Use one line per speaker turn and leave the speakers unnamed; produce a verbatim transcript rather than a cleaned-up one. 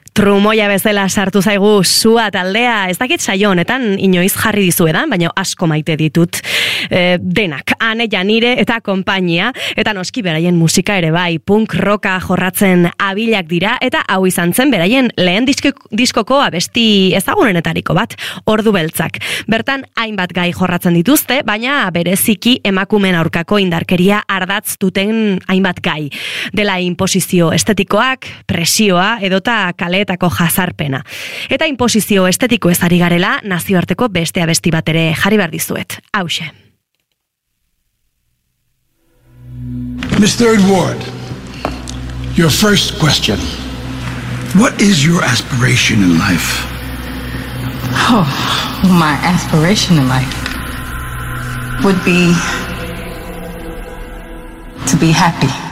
Trumoia bezala sartu zaigu sua taldea, ez dakit saio honetan inoiz jarri dizuedan, baina asko maite ditut e, denak, Aneia nire eta konpainia, eta noski beraien musika ere bai, punk rocka jorratzen abilak dira, eta hau izan zen beraien lehen disko, diskoko abesti ezagunenetariko bat, Ordu Beltzak. Bertan hainbat gai jorratzen dituzte, baina bereziki emakumeen aurkako indarkeria ardatz duten hainbat gai. Dela inposizio estetikoak, presioa edota kaleetako jazarpena. Eta inposizio estetiko ez ari garela, nazioarteko beste abesti bat ere jarri behar dizuet. Hauxe.
Miss Third Ward, your first question. What is your aspiration in life?
Oh, my aspiration in life would be to be happy.